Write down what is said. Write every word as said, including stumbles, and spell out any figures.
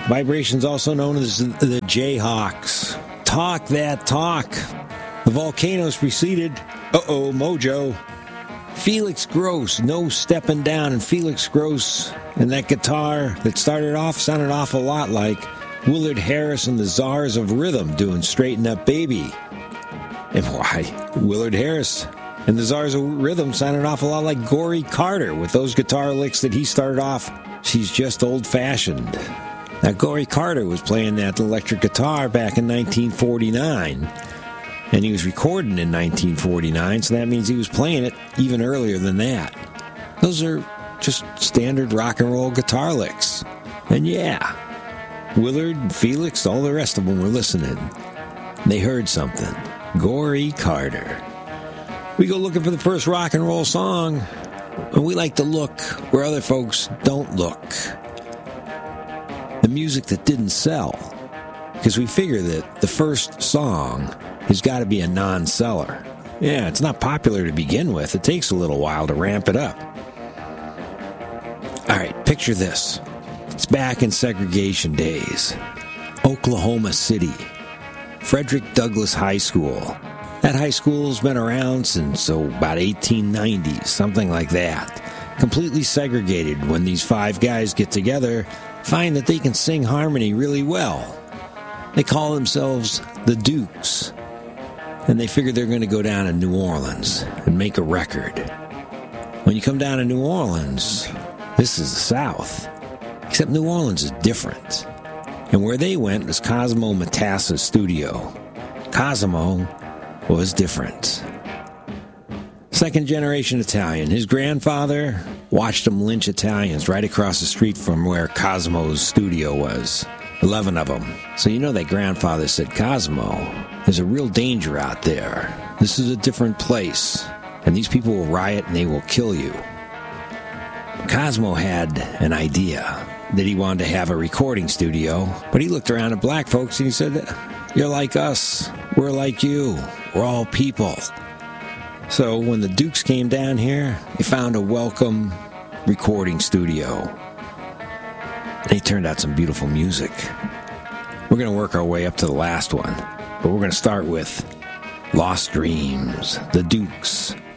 Vibrations, also known as the Jayhawks. Talk that talk. The Volcanoes preceded, uh-oh, Mojo. Felix Gross, No Stepping Down. And Felix Gross and that guitar that started off sounded awful lot like Willard Harris and the Czars of Rhythm doing Straighten Up Baby. And why, Willard Harris and the Czars of Rhythm sounded an awful lot like Gory Carter with those guitar licks that he started off. She's just old-fashioned. Now, Gory Carter was playing that electric guitar back in nineteen forty-nine, and he was recording in nineteen forty-nine, so that means he was playing it even earlier than that. Those are just standard rock and roll guitar licks. And yeah, Willard and Felix, all the rest of them were listening. They heard something. Gory Carter. We go looking for the first rock and roll song, and we like to look where other folks don't look. The music that didn't sell, because we figure that the first song has got to be a non-seller. Yeah, it's not popular to begin with. It takes a little while to ramp it up. All right, picture this. It's back in segregation days. Oklahoma City. Frederick Douglass High School. That high school's been around since, oh, about eighteen ninety, something like that. Completely segregated when these five guys get together, find that they can sing harmony really well. They call themselves the Dukes. And they figure they're going to go down to New Orleans and make a record. When you come down to New Orleans, this is the South. Except New Orleans is different. And where they went was Cosimo Matassa's studio. Cosimo was different. Second generation Italian. His grandfather watched him lynch Italians right across the street from where Cosimo's studio was. Eleven of them. So you know that grandfather said, Cosimo, there's a real danger out there. This is a different place. And these people will riot and they will kill you. Cosimo had an idea that he wanted to have a recording studio, but he looked around at black folks and he said, you're like us. We're like you. We're all people. So when the Dukes came down here, they found a welcome recording studio. They turned out some beautiful music. We're going to work our way up to the last one, but we're going to start with Lost Dreams, the Dukes.